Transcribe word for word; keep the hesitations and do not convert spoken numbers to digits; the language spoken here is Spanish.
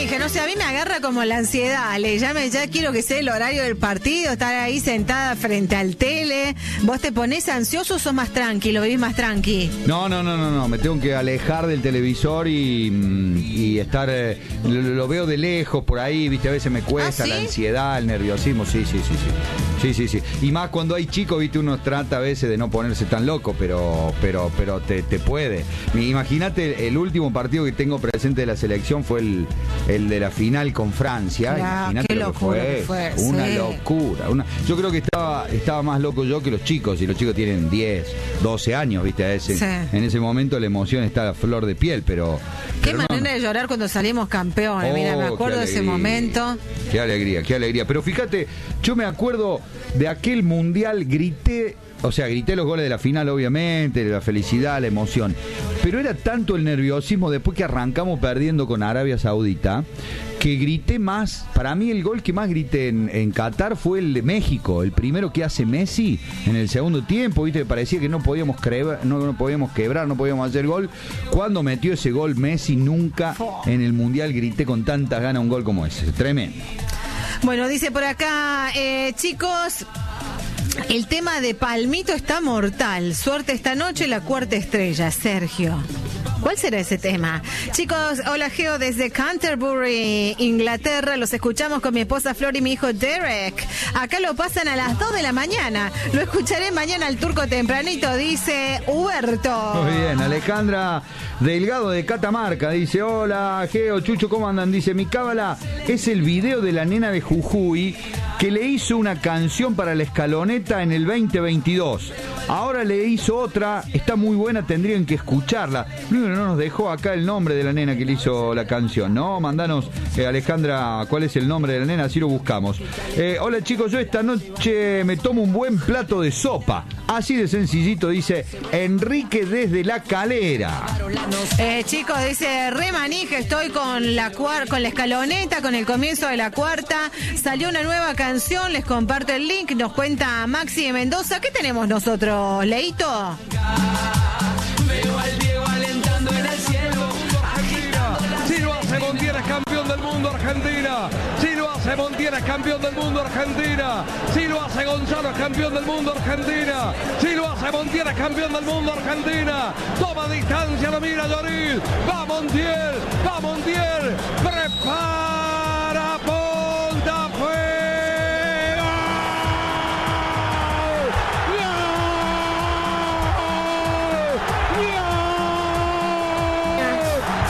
Remanije, no sé, a mí me agarra como la ansiedad, le ya, me, ya quiero que sea el horario del partido, estar ahí sentada frente al tele. ¿Vos te ponés ansioso o sos más tranquilo, vivís más tranqui? No, no, no, no, no, me tengo que alejar del televisor y, y estar, eh, lo, lo veo de lejos por ahí, viste, a veces me cuesta. ¿Ah, sí? La ansiedad, el nerviosismo, sí, sí, sí, sí. Sí, sí, sí. Y más cuando hay chicos, viste, uno trata a veces de no ponerse tan loco, pero pero pero te, te puede. Imagínate, el último partido que tengo presente de la selección fue el, el de la final con Francia. Claro, Imagínate qué lo locura que fue. Que fue una sí. locura. Una... Yo creo que estaba, estaba más loco yo que los chicos, y los chicos tienen diez, doce años, viste, a ese, sí. En ese momento la emoción está a flor de piel, pero... Qué pero manera no. de llorar cuando salimos campeones, oh, mira, me acuerdo de ese momento. Qué alegría, qué alegría. Pero fíjate, yo me acuerdo de aquel mundial, grité, o sea, grité los goles de la final, obviamente, la felicidad, la emoción. Pero era tanto el nerviosismo después que arrancamos perdiendo con Arabia Saudita, que grité más. Para mí el gol que más grité en, en Qatar fue el de México, el primero que hace Messi en el segundo tiempo, viste, parecía que no podíamos creer, no, no podíamos quebrar, no podíamos hacer gol. Cuando metió ese gol Messi, nunca en el mundial grité con tantas ganas un gol como ese. Tremendo. Bueno, dice por acá, eh, chicos, el tema de Palmito está mortal. Suerte esta noche, la cuarta estrella, Sergio. ¿Cuál será ese tema? Chicos, hola Geo desde Canterbury, Inglaterra. Los escuchamos con mi esposa Flor y mi hijo Derek. Acá lo pasan a las dos de la mañana. Lo escucharé mañana al turco tempranito, dice Huberto. Muy bien, Alejandra Delgado de Catamarca dice, hola Geo, Chucho, ¿cómo andan? Dice, mi cábala es el video de la nena de Jujuy que le hizo una canción para la escaloneta en el veinte veintidós. Ahora le hizo otra, está muy buena, tendrían que escucharla. No, no nos dejó acá el nombre de la nena que le hizo la canción, ¿no? Mandanos, eh, Alejandra, cuál es el nombre de la nena, así lo buscamos. Eh, hola chicos, yo esta noche me tomo un buen plato de sopa. Así de sencillito, dice Enrique desde La Calera. Eh, chicos, dice Remanije, estoy con la, cuar- con la escaloneta, con el comienzo de la cuarta. Salió una nueva canción, les comparto el link, nos cuenta Maxi de Mendoza. ¿Qué tenemos nosotros, Leito? Veo al Diego alentando en el cielo. Silva hace Montiel es campeón del mundo, Argentina. Silva hace Montiel es campeón del mundo, Argentina. Silva hace Gonzalo es campeón del mundo, Argentina. Silva hace Montiel es campeón del mundo, Argentina. Toma distancia, lo mira Lloris. Va Montiel,